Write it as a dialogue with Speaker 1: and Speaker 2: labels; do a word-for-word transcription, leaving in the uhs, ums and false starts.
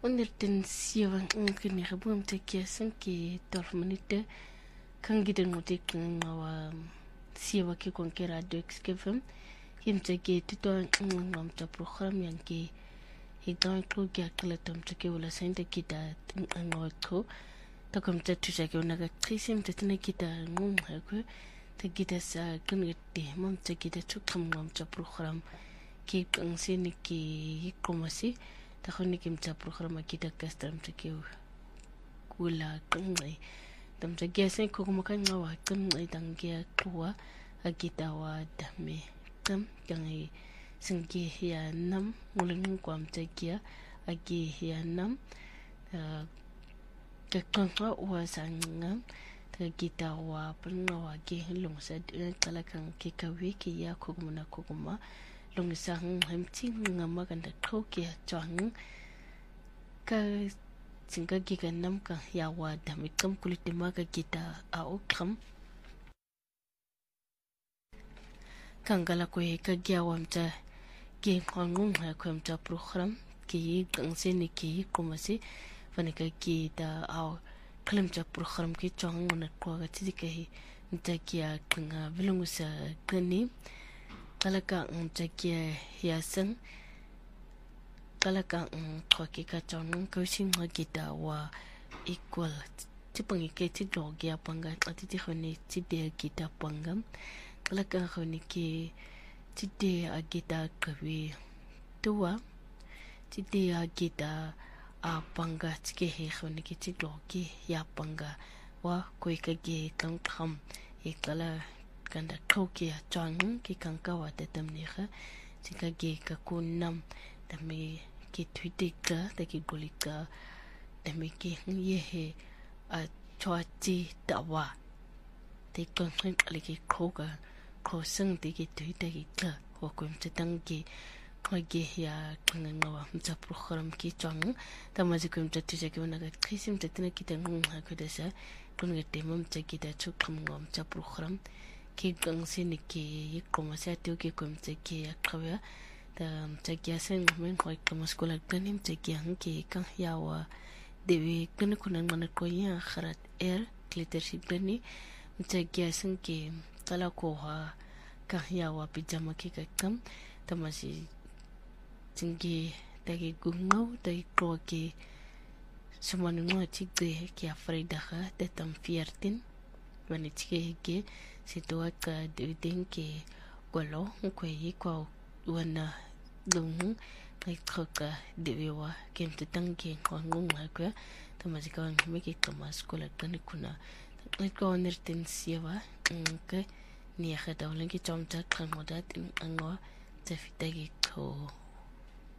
Speaker 1: Onderten siewang ngini gebum te kiasan ki twaalf minute kan gidan mutik ngawa siewa ki konke radio xkfm himte ki tito ngam ta program yang ki hidan ko ki akla tam te ki wala sente kita ngotko ta kom te tu ke una ga trisim te tene kita ngum ha ko te kita sa kngete mom te kita tu kam ngam ta program ki ang sini ki komasi ta khoni kim ta program kita kastam te ki kula kangai tam te gesen ko kuma kan ngawa kangai dangia kuwa agita wa dame tam kangai singi ya nam mulung kwam te kia agi ya nam ka kanga wa sanga ta gita wa panwa gi lungsa kala kan ki ka wiki ya ko kuma na ko kuma lungsa hamti ngama kan da ko ki chang ka singa giga nam ka ya wa da mi kam kulite maga gita a okram kangala ko e ka gya wamta ge kwangung ha ko amta program ki gang se ni ki kuma se fane ka gita a kalam ta program ki chang na ko ga ti ke nta kia kanga vilungu sa gani kala ka nta kia ya san kala ka troki ka chong ko sing ha kita wa equal tipang ke ti dog ya panga ati ti khone ti de kita pangam kala ka khone ke ti de agita kawi tuwa ti de agita a panga ti ke he khone ke ti dog ya panga wa ko ka ge kang kham e kala kanda troki ya chong ki kang ka wa te tam ni kha ti ka ge ka kunam tami ki tuitika ta ki golika tami ki ye he a choati tawa te kon kon ali ki koga ko sang te ki tuita ki ka ko ko mtang ki ko ge ya kanga wa mta program ki chang ta ma ji ko mta tu ki na ga khisim te tna ki tang ha ko da sa kun ge te mom ta ki da chu kam ngom ta program ki gang se ni ki ko ma sa tu ki ko mta ki ya khawa ta mtaki asen men ko kama skola ganim mtaki hanki kan yawa dewi kan kunan mana ko ya kharat air leadership gani mtaki asen ki kala ko ha kan yawa pijama ki kam tamasi tingi tagi gungo tagi ko ki sumanu no tigde ki afrida ha tetam fiertin mani tike ki situa ka dewi denki golo ko yi ko wana dung kai khoka dewa kem te tangke ngung ha kwa tamazika ngme ki kamas kola kan kuna kai ko nerten siwa ke ni khada ulen ki chomta khamodat angwa tafitagi ko